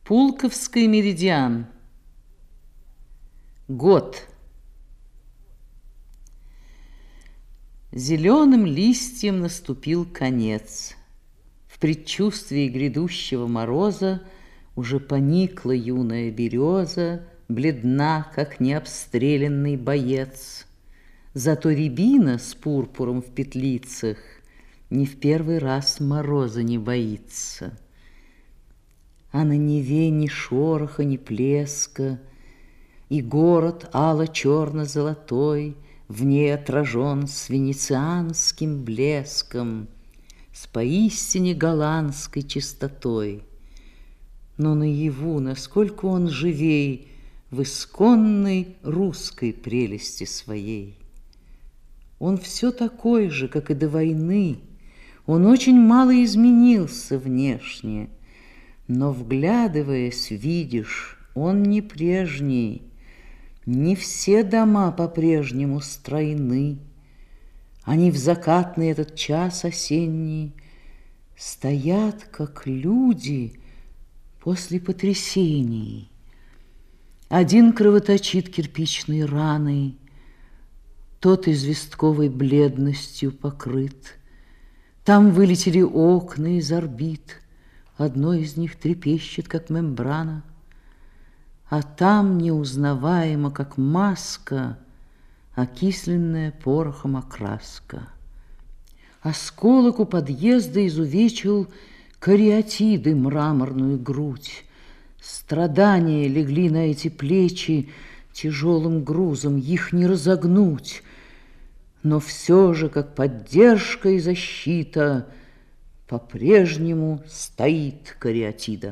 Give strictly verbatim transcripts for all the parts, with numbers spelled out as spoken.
Пулковский меридиан. Год. Зеленым листьям наступил конец. В предчувствии грядущего мороза уже поникла юная береза, бледна, как необстрелянный боец. Зато рябина с пурпуром в петлицах не в первый раз мороза не боится. А на Неве ни шороха, ни плеска, и город ало-черно-золотой в ней отражен с венецианским блеском, с поистине голландской чистотой. Но наяву, насколько он живей в исконной русской прелести своей. Он все такой же, как и до войны, он очень мало изменился внешне, но, вглядываясь, видишь, он не прежний, не все дома по-прежнему стройны. Они в закатный этот час осенний стоят, как люди после потрясений. Один кровоточит кирпичной раной, тот известковой бледностью покрыт. Там вылетели окна из орбит, одно из них трепещет, как мембрана, а там неузнаваемо, как маска, окисленная порохом окраска. Осколок у подъезда изувечил кариатиды мраморную грудь. Страдания легли на эти плечи тяжелым грузом, их не разогнуть. Но все же, как поддержка и защита, по-прежнему стоит кариатида.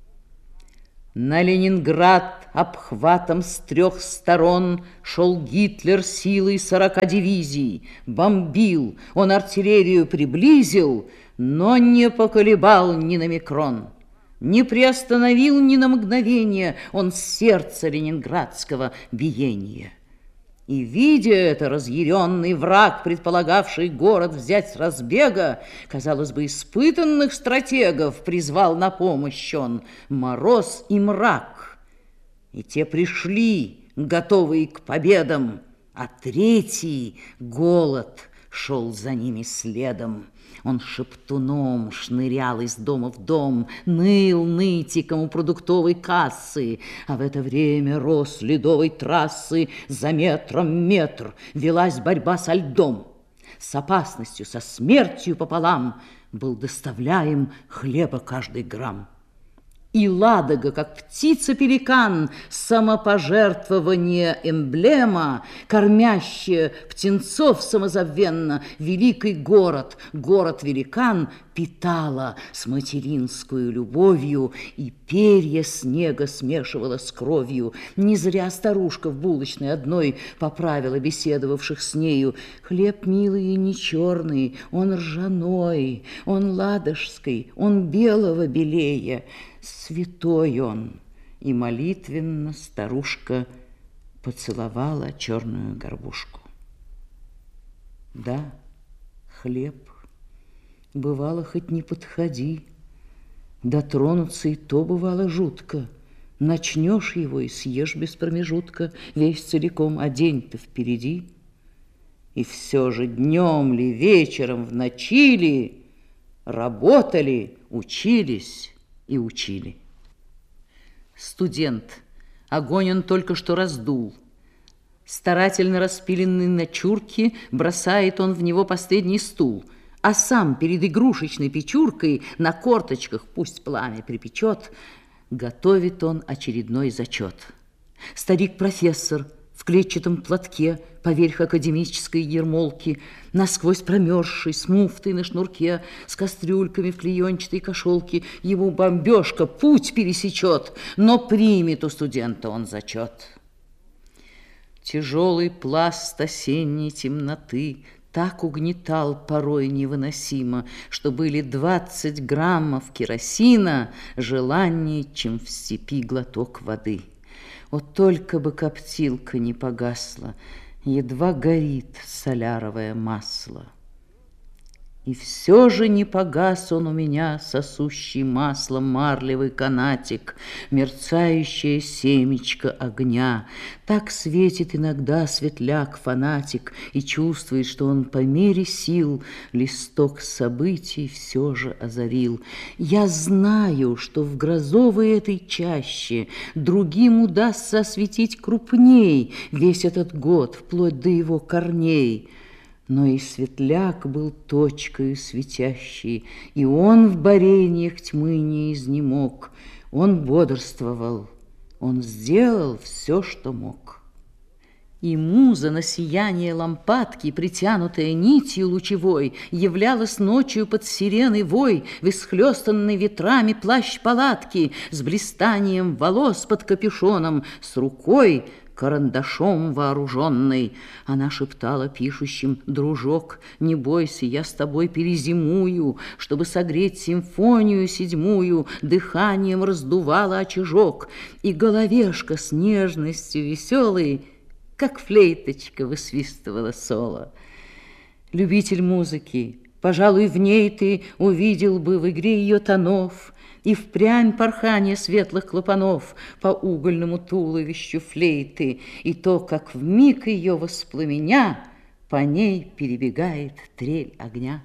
На Ленинград обхватом с трех сторон шел Гитлер силой сорока дивизий, бомбил, он артиллерию приблизил, но не поколебал ни на микрон, не приостановил ни на мгновение он сердце ленинградского биения. И, видя это, разъяренный враг, предполагавший город взять с разбега, казалось бы, испытанных стратегов призвал на помощь он мороз и мрак. И те пришли, готовые к победам, а третий голод шел за ними следом. Он шептуном шнырял из дома в дом, ныл нытиком у продуктовой кассы, а в это время рос ледовой трассы за метром метр, велась борьба со льдом. С опасностью, со смертью пополам был доставляем хлеба каждый грамм. И Ладога, как птица-пеликан, самопожертвование эмблема, кормящая птенцов самозабвенно, великий город, город-великан, питала с материнскую любовью и перья снега смешивала с кровью. Не зря старушка в булочной одной поправила беседовавших с нею: хлеб милый и не черный, он ржаной, он ладожский, он белого белее. Святой он, и молитвенно старушка поцеловала черную горбушку. Да, хлеб, бывало, хоть не подходи, дотронуться и то бывало жутко. Начнешь его и съешь без промежутка весь целиком, а день-то впереди. И все же днем ли, вечером, в ночи ли работали, учились и учили. Студент. Огонь он только что раздул. Старательно распиленный на чурке бросает он в него последний стул, а сам перед игрушечной печуркой на корточках, пусть пламя припечет, готовит он очередной зачет. Старик-профессор в клетчатом платке поверх академической ермолки, насквозь промерзший, с муфтой на шнурке, с кастрюльками в клеенчатой кошелке, его бомбежка путь пересечет, но примет у студента он зачет. Тяжелый пласт осенней темноты так угнетал порой невыносимо, что были двадцать граммов керосина желаннее, чем в степи глоток воды. О, только бы коптилка не погасла, едва горит соляровое масло. И все же не погас он у меня, сосущий маслом марлевый канатик, мерцающее семечко огня. Так светит иногда светляк-фанатик и чувствует, что он по мере сил листок событий все же озарил. Я знаю, что в грозовой этой чаще другим удастся осветить крупней весь этот год, вплоть до его корней. Но и светляк был точкою светящей, и он в борениях тьмы не изнемог. Он бодрствовал, он сделал все, что мог. И муза на сияние лампадки, притянутая нитью лучевой, являлась ночью под сиреной вой, в исхлёстанной ветрами плащ палатки, с блистанием волос под капюшоном, с рукой, карандашом вооруженной. Она шептала пишущим: «Дружок, не бойся, я с тобой перезимую», чтобы согреть симфонию седьмую, дыханием раздувала очажок, и головешка с нежностью веселой, как флейточка, высвистывала соло. Любитель музыки, пожалуй, в ней ты увидел бы в игре ее тонов и впрямь порхание светлых клапанов по угольному туловищу флейты, и то, как вмиг ее воспламеня, по ней перебегает трель огня.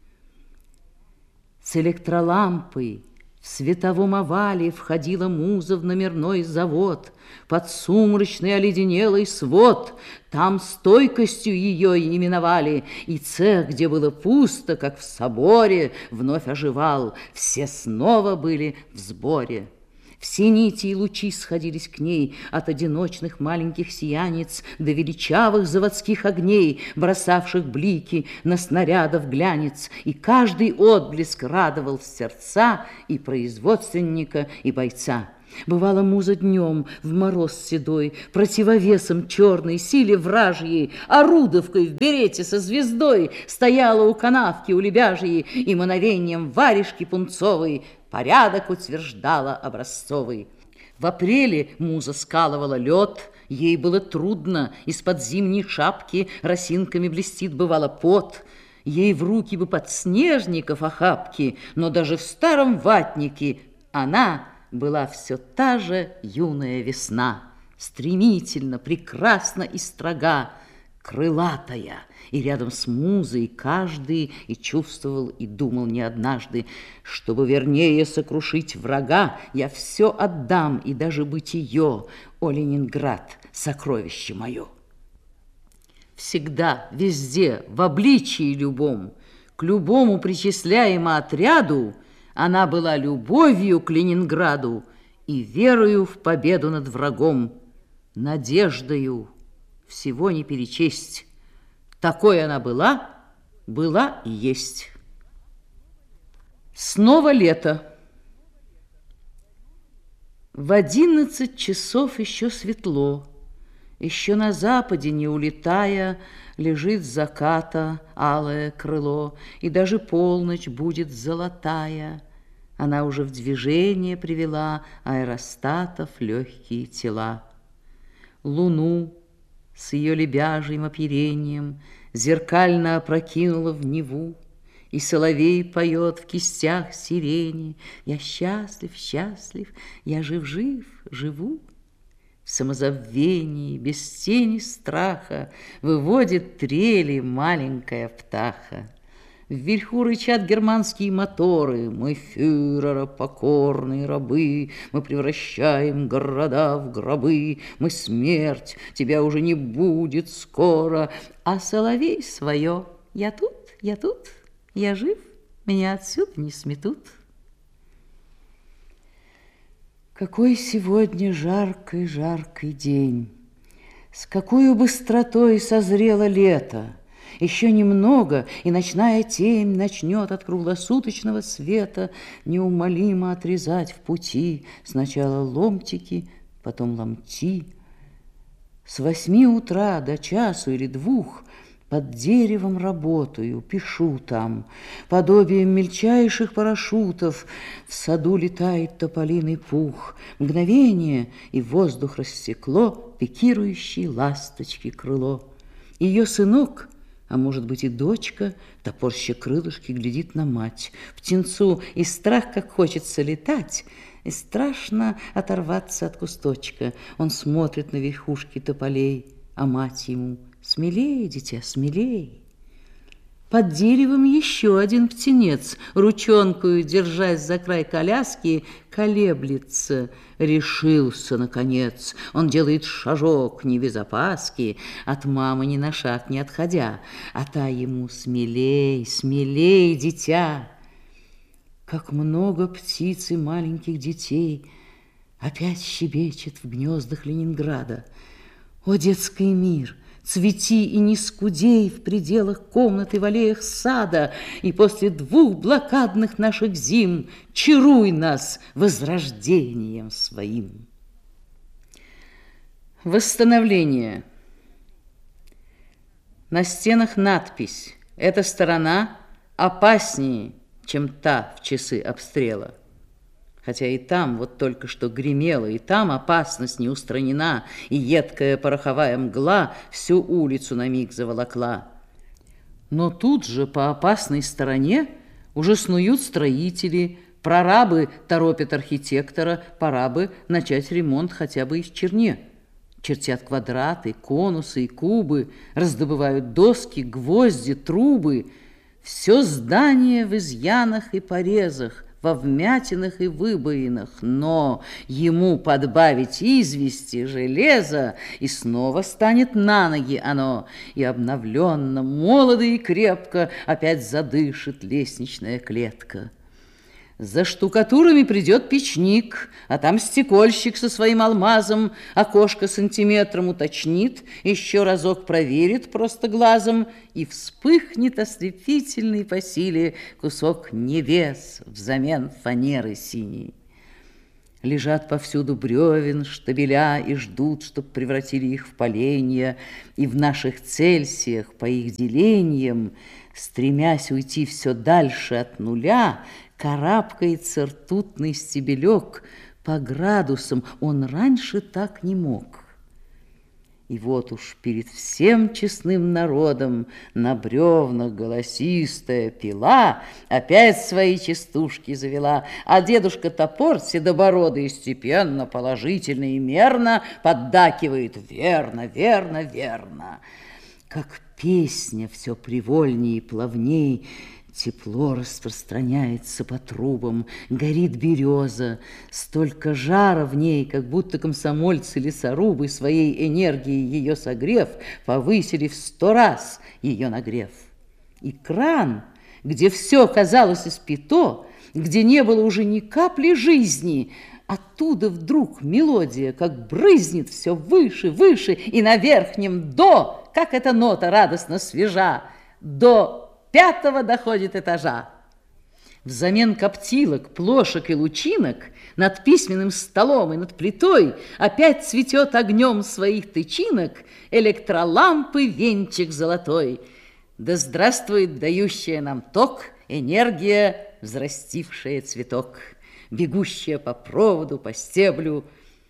С электролампой в световом овале входила муза в номерной завод, под сумрачный оледенелый свод. Там стойкостью ее именовали, и цех, где было пусто, как в соборе, вновь оживал. Все снова были в сборе. Все нити и лучи сходились к ней, от одиночных маленьких сияниц до величавых заводских огней, бросавших блики на снарядов глянец, и каждый отблеск радовал сердца и производственника, и бойца. Бывала муза днем в мороз седой, противовесом черной силе вражьей, орудовкой в берете со звездой стояла у канавки у лебяжьей, и мановением варежки пунцовой порядок утверждала образцовый. В апреле муза скалывала лед, ей было трудно, из-под зимней шапки росинками блестит бывало пот. Ей в руки бы подснежников охапки, но даже в старом ватнике она была все та же юная весна, стремительно, прекрасна и строга, крылатая, и рядом с музой каждый и чувствовал, и думал не однажды: чтобы вернее сокрушить врага, я все отдам, и даже бытие, о Ленинград, сокровище мое. Всегда, везде, в обличии любом, к любому причисляемо отряду, она была любовью к Ленинграду и верою в победу над врагом, надеждою всего не перечесть. Такой она была, была и есть. Снова лето. В одиннадцать часов еще светло, еще на западе, не улетая, лежит с заката алое крыло, и даже полночь будет золотая. Она уже в движение привела аэростатов легкие тела. Луну с ее лебяжьим оперением зеркально опрокинула в Неву, и соловей поет в кистях сирени: я счастлив, счастлив, я жив-жив, живу. В самозабвении, без тени страха, выводит трели маленькая птаха. Вверху рычат германские моторы: мы фюрера покорные рабы, мы превращаем города в гробы, мы смерть, тебя уже не будет скоро. А соловей свое: я тут, я тут, я жив, меня отсюда не сметут. Какой сегодня жаркий-жаркий день! С какой быстротой созрело лето! Еще немного, и ночная темь начнет от круглосуточного света неумолимо отрезать в пути сначала ломтики, потом ломти. С восьми утра до часу или двух под деревом работаю, пишу там. Подобием мельчайших парашютов в саду летает тополиный пух. Мгновение, и воздух рассекло пикирующей ласточки крыло. Ее сынок А может быть и дочка, топорща крылышки, глядит на мать. Птенцу и страх, как хочется летать, и страшно оторваться от кусточка. Он смотрит на верхушки тополей, а мать ему: смелее, дитя, смелее. Под деревом еще один птенец, ручонкою, держась за край коляски, колеблется. Решился, наконец. Он делает шажок, не без опаски, от мамы ни на шаг не отходя, а та ему: смелей, смелей, дитя. Как много птиц и маленьких детей опять щебечет в гнездах Ленинграда. О, детский мир! Цвети и не скудей в пределах комнаты, в аллеях сада, и после двух блокадных наших зим чаруй нас возрождением своим. Восстановление. На стенах надпись: эта сторона опаснее, чем та в часы обстрела. Хотя и там вот только что гремело, и там опасность не устранена, и едкая пороховая мгла всю улицу на миг заволокла. Но тут же по опасной стороне уже снуют строители, прорабы торопят архитектора, пора бы начать ремонт хотя бы и в Черне. Чертят квадраты, конусы и кубы, раздобывают доски, гвозди, трубы. Все здание в изъянах и порезах, во вмятинах и выбоинах, но ему подбавить извести, железа, и снова станет на ноги оно, и обновленно, молодо и крепко опять задышит лестничная клетка. За штукатурами придет печник, а там стекольщик со своим алмазом окошко сантиметром уточнит, еще разок проверит просто глазом, и вспыхнет ослепительный по силе кусок небес взамен фанеры синей. Лежат повсюду бревен, штабеля, и ждут, чтоб превратили их в поленья, и в наших Цельсиях по их делениям, стремясь уйти все дальше от нуля, карабкается ртутный стебелек по градусам, он раньше так не мог. И вот уж перед всем честным народом на бревнах голосистая пила опять свои частушки завела, а дедушка топор седобородый степенно, положительно и мерно поддакивает: верно, верно, верно. Как песня все привольней и плавней, тепло распространяется по трубам, горит береза, столько жара в ней, как будто комсомольцы-лесорубы, своей энергией ее согрев, повысили в сто раз ее нагрев. И кран, где все казалось испито, где не было уже ни капли жизни, оттуда вдруг мелодия, как брызнет все выше, выше, и на верхнем до, как эта нота радостно свежа, до пятого доходит этажа. Взамен коптилок, плошек и лучинок над письменным столом и над плитой опять цветет огнем своих тычинок электролампы венчик золотой. Да здравствует дающая нам ток энергия, взрастившая цветок, бегущая по проводу, по стеблю.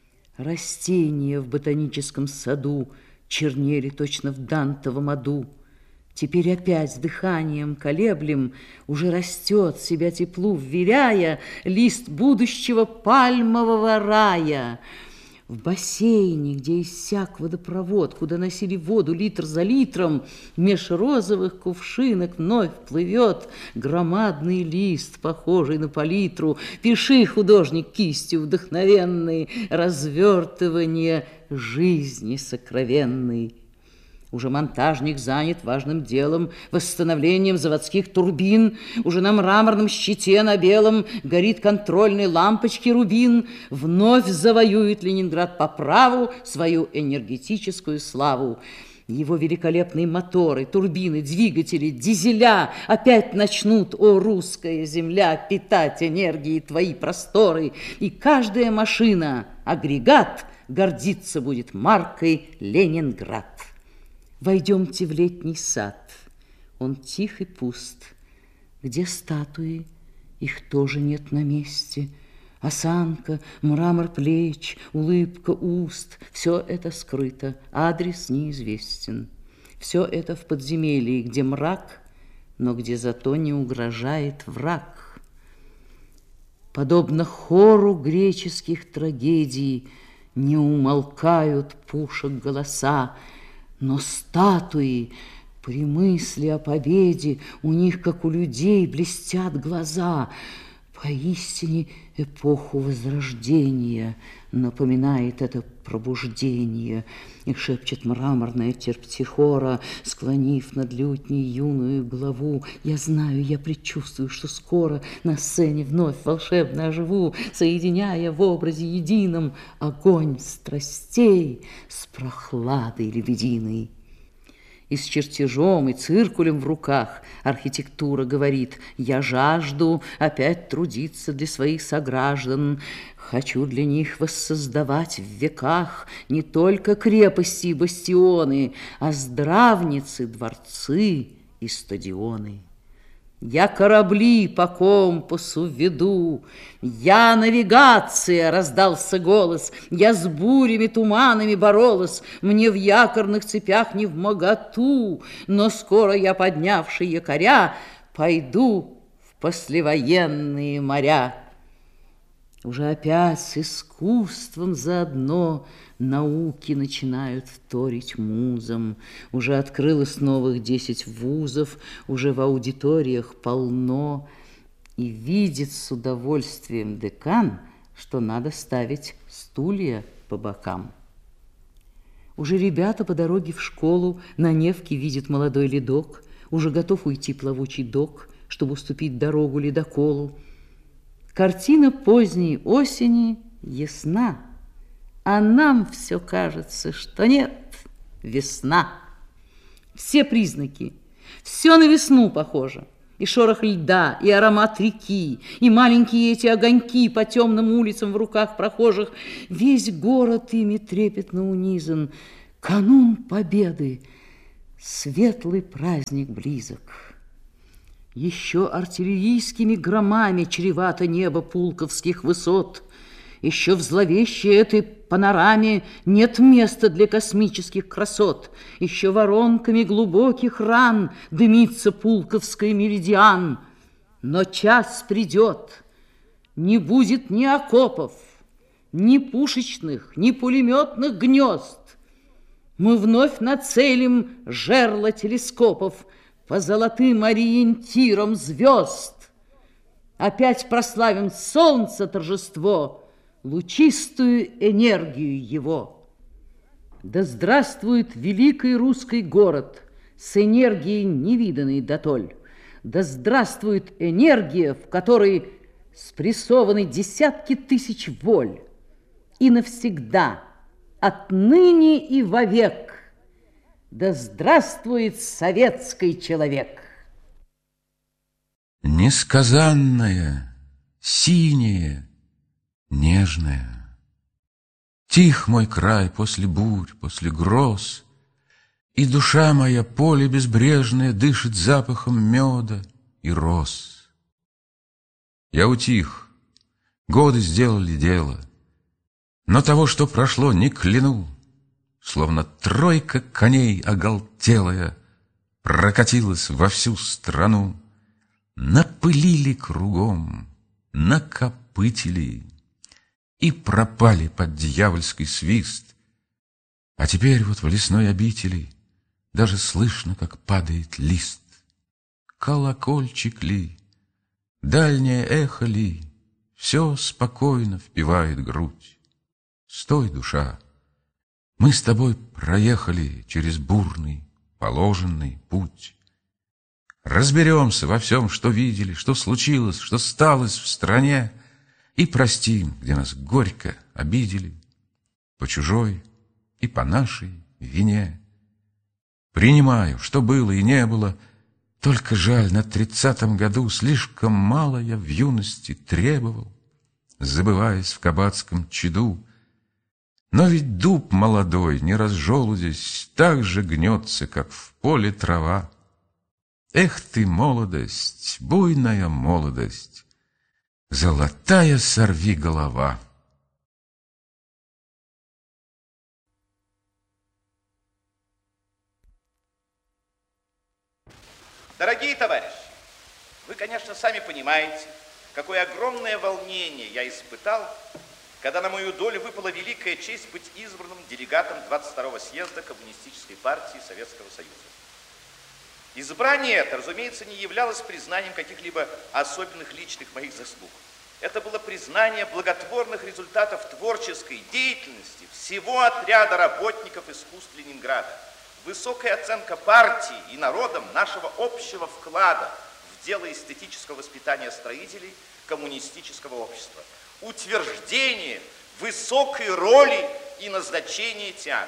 Растения в ботаническом саду чернели точно в дантовом аду. Теперь опять с дыханием колеблем уже растет, себя теплу вверяя, лист будущего пальмового рая. В бассейне, где иссяк водопровод, куда носили воду литр за литром, меж розовых кувшинок вновь плывет громадный лист, похожий на палитру. Пиши, художник, кистью вдохновенный, развертывание жизни сокровенной. Уже монтажник занят важным делом, восстановлением заводских турбин. Уже на мраморном щите на белом горит контрольной лампочки рубин. Вновь завоюет Ленинград по праву свою энергетическую славу. Его великолепные моторы, турбины, двигатели, дизеля опять начнут, о, русская земля, питать энергией твои просторы. И каждая машина, агрегат, гордиться будет маркой Ленинград. Войдемте в летний сад, он тих и пуст. Где статуи? Их тоже нет на месте. Осанка, мрамор плеч, улыбка уст — все это скрыто, адрес неизвестен. Все это в подземелье, где мрак, но где зато не угрожает враг. Подобно хору греческих трагедий, не умолкают пушек голоса, но статуи при мысли о победе у них, как у людей, блестят глаза. Поистине эпоху Возрождения напоминает это пробуждение. И шепчет мраморная терптихора, склонив над лютней юную главу: я знаю, я предчувствую, что скоро на сцене вновь волшебно оживу, соединяя в образе едином огонь страстей с прохладой лебединой. И с чертежом, и циркулем в руках архитектура говорит: я жажду опять трудиться для своих сограждан, хочу для них воссоздавать в веках не только крепости и бастионы, а здравницы, дворцы и стадионы. Я корабли по компасу веду, я навигация, раздался голос, я с бурями, туманами боролась, мне в якорных цепях не вмоготу, но скоро я, поднявший якоря, пойду в послевоенные моря. Уже опять с искусством заодно науки начинают вторить музам. Уже открылось новых десять вузов, уже в аудиториях полно. И видит с удовольствием декан, что надо ставить стулья по бокам. Уже ребята по дороге в школу на Невке видят молодой ледок, уже готов уйти плавучий док, чтобы уступить дорогу ледоколу. Картина поздней осени ясна, а нам все кажется, что нет, весна. Все признаки, все на весну похоже. И шорох льда, и аромат реки, и маленькие эти огоньки по темным улицам в руках прохожих. Весь город ими трепетно унизан. Канун победы, светлый праздник близок. Еще артиллерийскими громами чревато небо пулковских высот. Еще в зловещей этой панораме нет места для космических красот. Еще воронками глубоких ран дымится пулковский меридиан. Но час придет, не будет ни окопов, ни пушечных, ни пулеметных гнезд. Мы вновь нацелим жерла телескопов по золотым ориентирам звезд. Опять прославим солнце торжество, лучистую энергию его. Да здравствует великий русский город с энергией невиданной дотоль. Да здравствует энергия, в которой спрессованы десятки тысяч воль. И навсегда, отныне и вовек, да здравствует советский человек! Несказанное, синее, нежное. Тих мой край после бурь, после гроз, и душа моя поле безбрежное дышит запахом меда и роз. Я утих, годы сделали дело, но того, что прошло, не кляну. Словно тройка коней оголтелая прокатилась во всю страну. Напылили кругом, накопытили и пропали под дьявольский свист. А теперь вот в лесной обители даже слышно, как падает лист. Колокольчик ли, дальнее эхо ли, все спокойно впивает грудь. Стой, душа! Мы с тобой проехали через бурный, положенный путь. Разберемся во всем, что видели, что случилось, что сталось в стране, и простим, где нас горько обидели, по чужой и по нашей вине. Принимаю, что было и не было, только жаль, на тридцатом году слишком мало я в юности требовал, забываясь в кабацком чаду. Но ведь дуб молодой, не разжелудясь, так же гнется, как в поле трава. Эх ты, молодость, буйная молодость, золотая сорви голова. Дорогие товарищи, вы, конечно, сами понимаете, какое огромное волнение я испытал, когда на мою долю выпала великая честь быть избранным делегатом двадцать второго съезда Коммунистической партии Советского Союза. Избрание это, разумеется, не являлось признанием каких-либо особенных личных моих заслуг. Это было признание благотворных результатов творческой деятельности всего отряда работников искусств Ленинграда, высокая оценка партии и народом нашего общего вклада в дело эстетического воспитания строителей коммунистического общества, утверждение высокой роли и назначения театра.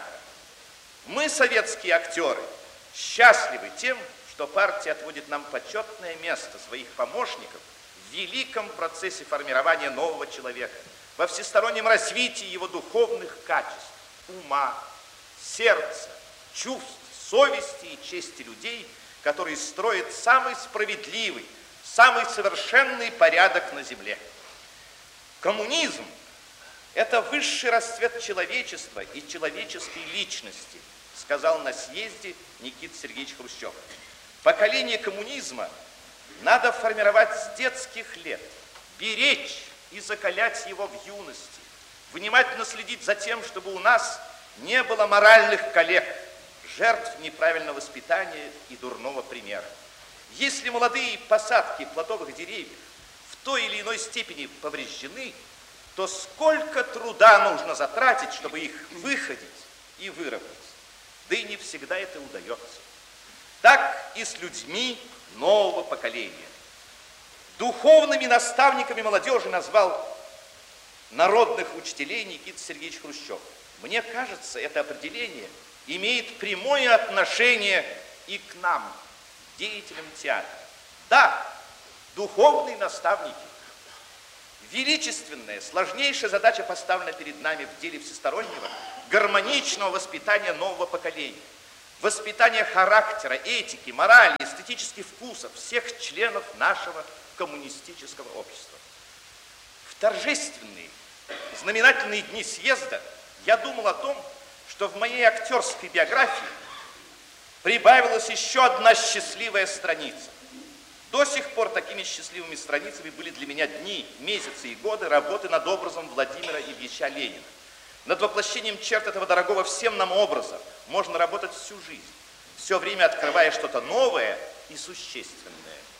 Мы, советские актеры, счастливы тем, что партия отводит нам почетное место своих помощников в великом процессе формирования нового человека, во всестороннем развитии его духовных качеств, ума, сердца, чувств, совести и чести людей, которые строят самый справедливый, самый совершенный порядок на земле. Коммунизм – это высший расцвет человечества и человеческой личности, сказал на съезде Никита Сергеевич Хрущев. Поколение коммунизма надо формировать с детских лет, беречь и закалять его в юности, внимательно следить за тем, чтобы у нас не было моральных коллег, жертв неправильного воспитания и дурного примера. Если молодые посадки плодовых деревьев в той или иной степени повреждены, то сколько труда нужно затратить, чтобы их выходить и выровнять. Да и не всегда это удается. Так и с людьми нового поколения. Духовными наставниками молодежи назвал народных учителей Никита Сергеевич Хрущев. Мне кажется, это определение имеет прямое отношение и к нам, деятелям театра. Да, духовные наставники. Величественная, сложнейшая задача поставлена перед нами в деле всестороннего, гармоничного воспитания нового поколения. Воспитание характера, этики, морали, эстетических вкусов всех членов нашего коммунистического общества. В торжественные, знаменательные дни съезда я думал о том, что в моей актерской биографии прибавилась еще одна счастливая страница. До сих пор такими счастливыми страницами были для меня дни, месяцы и годы работы над образом Владимира Ильича Ленина. Над воплощением черт этого дорогого всем нам образа можно работать всю жизнь, все время открывая что-то новое и существенное.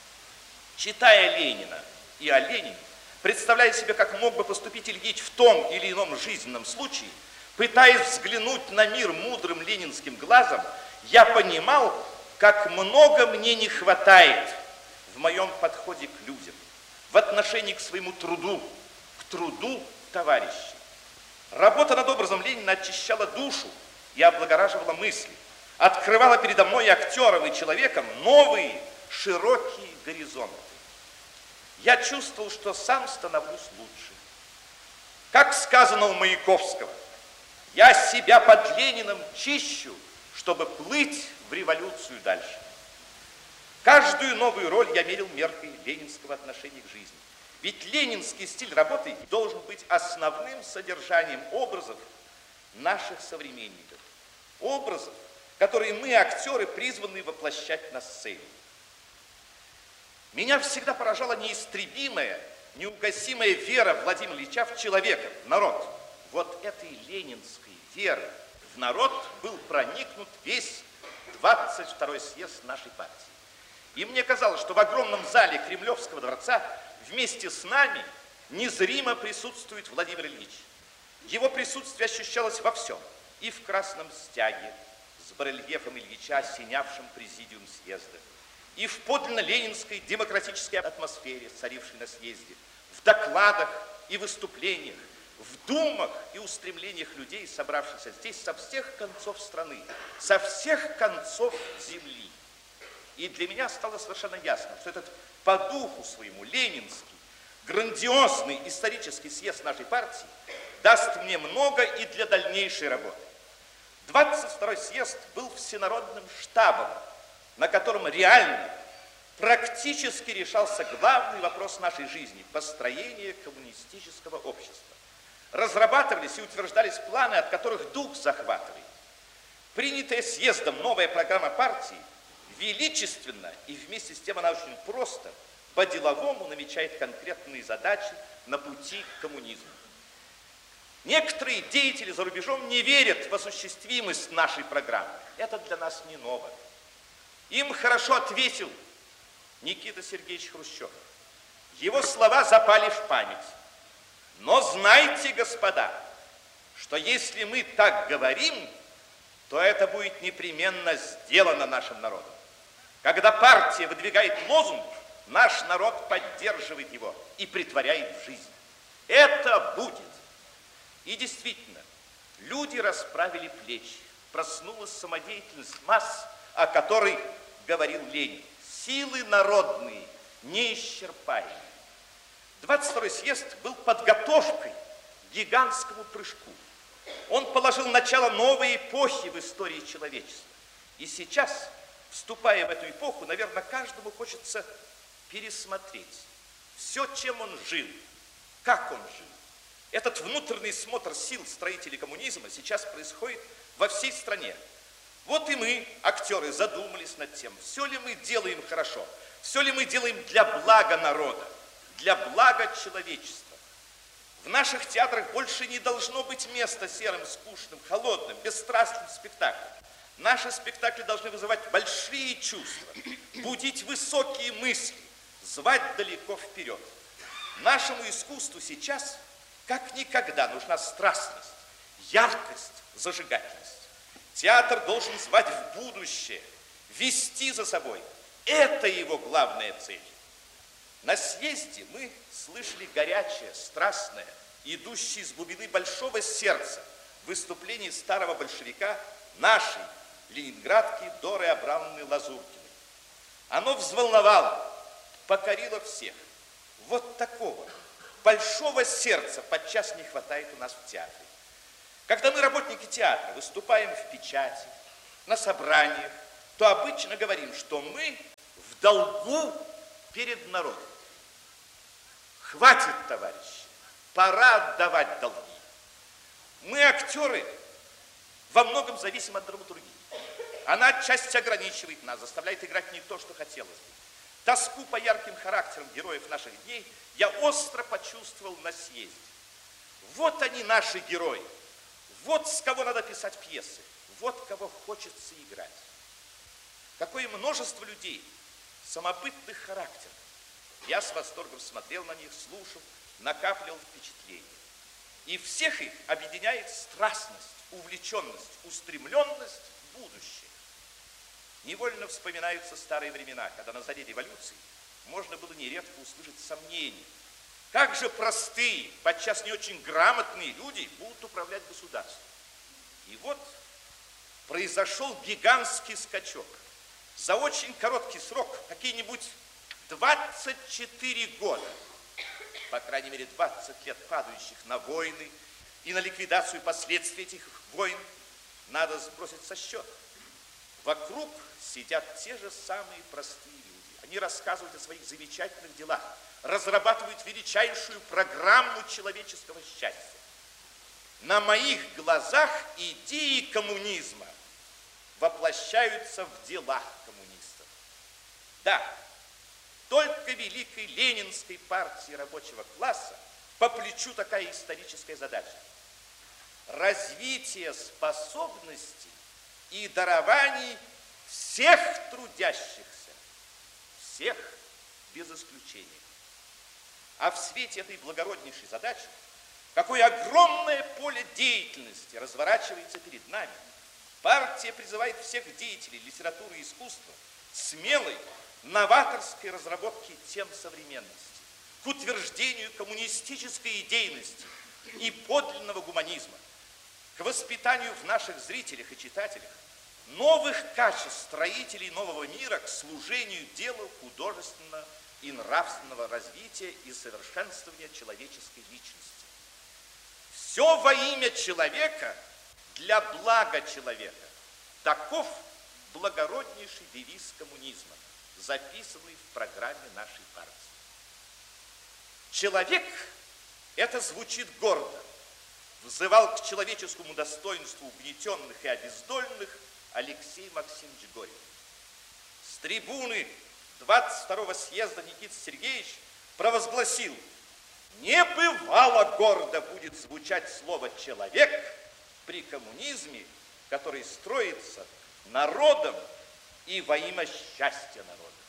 Читая Ленина и о Ленине, представляя себе, как мог бы поступить Ильич в том или ином жизненном случае, пытаясь взглянуть на мир мудрым ленинским глазом, я понимал, как много мне не хватает в моем подходе к людям, в отношении к своему труду, к труду товарищей. Работа над образом Ленина очищала душу и облагораживала мысли, открывала передо мной актером и человеком новые широкие горизонты. Я чувствовал, что сам становлюсь лучше. Как сказано у Маяковского, я себя под Лениным чищу, чтобы плыть в революцию дальше. Каждую новую роль я мерил меркой ленинского отношения к жизни. Ведь ленинский стиль работы должен быть основным содержанием образов наших современников. Образов, которые мы, актеры, призваны воплощать на сцене. Меня всегда поражала неистребимая, неугасимая вера Владимира Ильича в человека, в народ. Вот этой ленинской верой в народ был проникнут весь двадцать второй съезд нашей партии. И мне казалось, что в огромном зале Кремлевского дворца вместе с нами незримо присутствует Владимир Ильич. Его присутствие ощущалось во всем. И в красном стяге с барельефом Ильича, осенявшим президиум съезда, и в подлинно ленинской демократической атмосфере, царившей на съезде, в докладах и выступлениях, в думах и устремлениях людей, собравшихся здесь со всех концов страны, со всех концов земли. И для меня стало совершенно ясно, что этот по духу своему ленинский, грандиозный исторический съезд нашей партии даст мне много и для дальнейшей работы. двадцать второй съезд был всенародным штабом, на котором реально, практически решался главный вопрос нашей жизни – построение коммунистического общества. Разрабатывались и утверждались планы, от которых дух захватывает. Принятая съездом новая программа партии величественно, и вместе с тем она очень просто, по-деловому намечает конкретные задачи на пути к коммунизму. Некоторые деятели за рубежом не верят в осуществимость нашей программы. Это для нас не ново. Им хорошо ответил Никита Сергеевич Хрущев. Его слова запали в память. Но знайте, господа, что если мы так говорим, то это будет непременно сделано нашим народом. Когда партия выдвигает лозунг, наш народ поддерживает его и претворяет в жизнь. Это будет. И действительно, люди расправили плечи. Проснулась самодеятельность масс, о которой говорил Ленин. Силы народные неисчерпаемы. двадцать второй съезд был подготовкой к гигантскому прыжку. Он положил начало новой эпохи в истории человечества. И сейчас, вступая в эту эпоху, наверное, каждому хочется пересмотреть все, чем он жил, как он жил. Этот внутренний смотр сил строителей коммунизма сейчас происходит во всей стране. Вот и мы, актеры, задумались над тем, все ли мы делаем хорошо, все ли мы делаем для блага народа, для блага человечества. В наших театрах больше не должно быть места серым, скучным, холодным, бесстрастным спектаклям. Наши спектакли должны вызывать большие чувства, будить высокие мысли, звать далеко вперед. Нашему искусству сейчас, как никогда, нужна страстность, яркость, зажигательность. Театр должен звать в будущее, вести за собой. Это его главная цель. На съезде мы слышали горячее, страстное, идущее из глубины большого сердца выступление старого большевика нашей ленинградки Доры Абрамовны Лазуркиной. Оно взволновало, покорило всех. Вот такого большого сердца подчас не хватает у нас в театре. Когда мы, работники театра, выступаем в печати, на собраниях, то обычно говорим, что мы в долгу перед народом. Хватит, товарищи, пора отдавать долги. Мы, актеры, во многом зависим от драматургии. Она отчасти ограничивает нас, заставляет играть не то, что хотелось бы. Тоску по ярким характерам героев наших дней я остро почувствовал на съезде. Вот они, наши герои. Вот с кого надо писать пьесы. Вот кого хочется играть. Какое множество людей, самобытных характеров. Я с восторгом смотрел на них, слушал, накапливал впечатления. И всех их объединяет страстность, увлеченность, устремленность в будущее. Невольно вспоминаются старые времена, когда на заре революции можно было нередко услышать сомнения. Как же простые, подчас не очень грамотные люди будут управлять государством? И вот произошел гигантский скачок. За очень короткий срок, какие-нибудь двадцать четыре года, по крайней мере двадцать лет, падающих на войны и на ликвидацию последствий этих войн, надо сбросить со счета. Вокруг сидят те же самые простые люди. Они рассказывают о своих замечательных делах, разрабатывают величайшую программу человеческого счастья. На моих глазах идеи коммунизма воплощаются в делах коммунистов. Да, только великой ленинской партии рабочего класса по плечу такая историческая задача. Развитие способностей и дарований всех трудящихся, всех без исключения. А в свете этой благороднейшей задачи, какое огромное поле деятельности разворачивается перед нами, партия призывает всех деятелей литературы и искусства смелой, новаторской разработке тем современности, к утверждению коммунистической идейности и подлинного гуманизма, к воспитанию в наших зрителях и читателях новых качеств строителей нового мира, к служению делу художественного и нравственного развития и совершенствования человеческой личности. Все во имя человека, для блага человека. Таков благороднейший девиз коммунизма, записанный в программе нашей партии. Человек, это звучит гордо, взывал к человеческому достоинству угнетенных и обездоленных Алексей Максимович Горький. с трибуны двадцать второго съезда Никита Сергеевич провозгласил: небывало гордо будет звучать слово «человек» при коммунизме, который строится народом и во имя счастья народа.